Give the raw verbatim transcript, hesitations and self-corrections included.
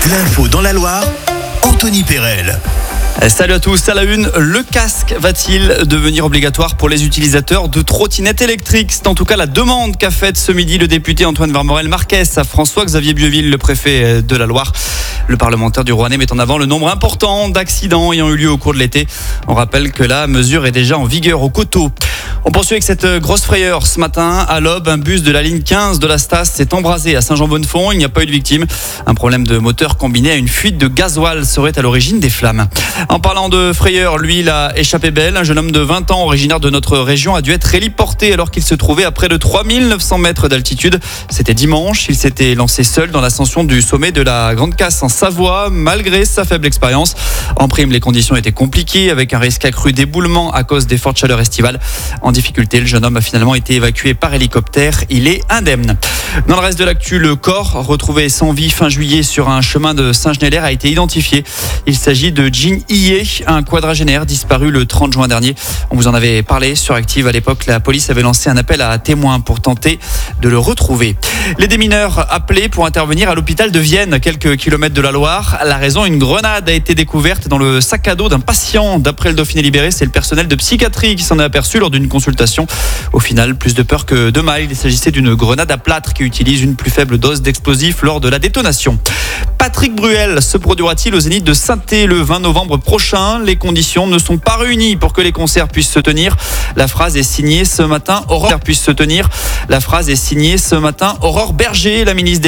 L'info dans la Loire, Anthony Perel. Salut à tous, à la une, le casque va-t-il devenir obligatoire pour les utilisateurs de trottinettes électriques? C'est en tout cas la demande qu'a faite ce midi le député Antoine Vermorel-Marquez à François-Xavier Bieuville, le préfet de la Loire. Le parlementaire du Rouennais met en avant le nombre important d'accidents ayant eu lieu au cours de l'été. On rappelle que la mesure est déjà en vigueur au Coteau. On poursuit avec cette grosse frayeur. Ce matin, à l'aube, un bus de la ligne quinze de la Stas s'est embrasé à Saint-Jean-Bonnefond. Il n'y a pas eu de victime. Un problème de moteur combiné à une fuite de gasoil serait à l'origine des flammes. En parlant de frayeur, lui, il a échappé belle. Un jeune homme de vingt ans, originaire de notre région, a dû être héliporté alors qu'il se trouvait à près de trois mille neuf cents mètres d'altitude. C'était dimanche. Il s'était lancé seul dans l'ascension du sommet de la Grande Casse en Savoie, malgré sa faible expérience. En prime, les conditions étaient compliquées, avec un risque accru d'éboulement à cause des fortes chaleurs estivales. En difficulté, le jeune homme a finalement été évacué par hélicoptère. Il est indemne. Dans le reste de l'actu, le corps retrouvé sans vie fin juillet sur un chemin de Saint-Genélaire a été identifié. Il s'agit de Jean Ié, un quadragénaire disparu le trente juin dernier. On vous en avait parlé sur Active. À l'époque, la police avait lancé un appel à témoins pour tenter de le retrouver. Les démineurs appelés pour intervenir à l'hôpital de Vienne, quelques kilomètres de la Loire. La raison, une grenade a été découverte dans le sac à dos d'un patient. D'après le Dauphiné Libéré, c'est le personnel de psychiatrie qui s'en est aperçu lors d'une consultation. Au final, plus de peur que de mal. Il s'agissait d'une grenade à plâtre qui utilise une plus faible dose d'explosif lors de la détonation. Patrick Bruel se produira-t-il au Zénith de Saint-Thé le vingt novembre prochain? Les conditions ne sont pas réunies pour que les concerts puissent se tenir. La phrase est signée ce matin Aurore puisse se tenir. La phrase est signée ce matin Aurore Berger, la ministre des